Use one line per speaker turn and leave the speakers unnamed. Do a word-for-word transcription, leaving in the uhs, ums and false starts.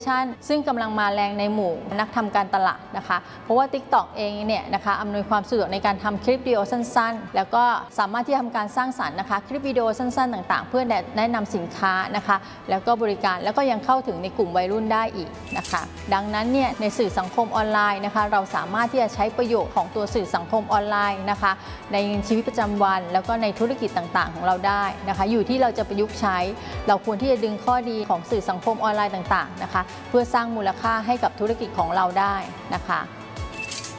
ซึ่งกำลังมาแรงในหมู่นักทำการตลาดนะคะเพราะว่า ติ๊กต็อก เองเนี่ยนะคะอำนวยความสะดวกในการทำคลิปวิดีโอสั้นๆแล้วก็สามารถที่จะทำการสร้างสรรค์นะคะคลิปวิดีโอสั้นๆต่างๆเพื่อแนะนำสินค้านะคะแล้วก็บริการแล้วก็ยังเข้าถึงในกลุ่มวัยรุ่นได้อีกนะคะดังนั้นเนี่ยในสื่อสังคมออนไลน์นะคะเราสามารถที่จะใช้ประโยชน์ของตัวสื่อสังคมออนไลน์นะคะในชีวิตประจำวันแล้วก็ในธุรกิจต่างๆของเราได้นะคะอยู่ที่เราจะประยุกต์ใช้เราควรที่จะดึงข้อดีของสื่อสังคมออนไลน์ต่างๆนะคะเพื่อสร้างมูลค่าให้กับธุรกิจของเราได้นะคะ